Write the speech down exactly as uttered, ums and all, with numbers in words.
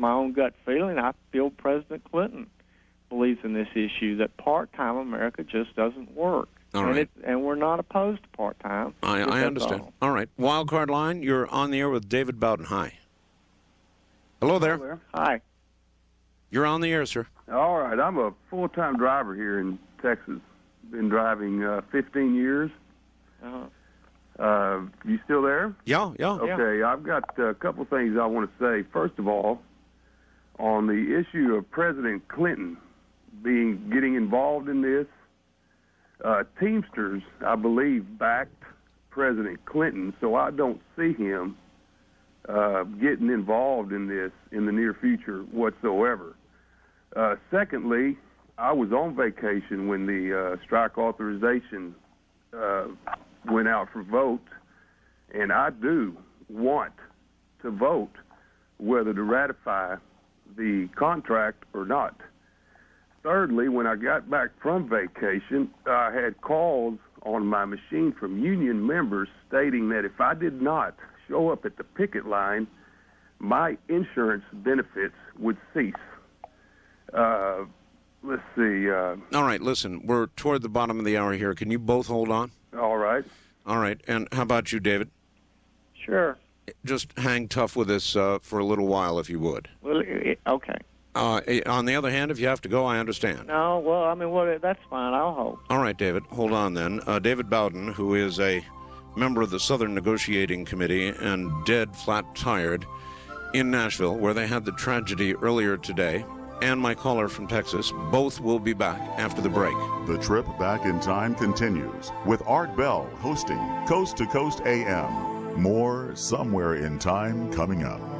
my own gut feeling, I feel President Clinton believes in this issue, that part-time America just doesn't work. All and, right. it, and we're not opposed to part-time. I, I understand. All. all right. Wildcard line, you're on the air with David Bowden. Hi. Hello there. Hello there. Hi. You're on the air, sir. All right. I'm a full-time driver here in Texas. Been driving uh, fifteen years. Uh-huh. Uh, you still there? Yeah, yeah. Okay. Yeah. I've got a couple things I want to say. First of all, on the issue of President Clinton being getting involved in this, uh, Teamsters, I believe, backed President Clinton, so I don't see him uh, getting involved in this in the near future whatsoever. Uh, secondly, I was on vacation when the uh, strike authorization uh, went out for vote, and I do want to vote whether to ratify the contract or not. Thirdly, when I got back from vacation, I had calls on my machine from union members stating that if I did not show up at the picket line, my insurance benefits would cease. Uh, let's see. Uh, all right, listen, we're toward the bottom of the hour here. Can you both hold on? All right. All right, and how about you, David? Sure. Just hang tough with us uh, for a little while, if you would. Well, it, okay. Uh, on the other hand, if you have to go, I understand. No, well, I mean, well, that's fine. I'll hold. All right, David, hold on then. Uh, David Bowden, who is a member of the Southern Negotiating Committee and dead flat tired in Nashville, where they had the tragedy earlier today, and my caller from Texas, both will be back after the break. The trip back in time continues with Art Bell hosting Coast to Coast A M. More Somewhere in Time coming up.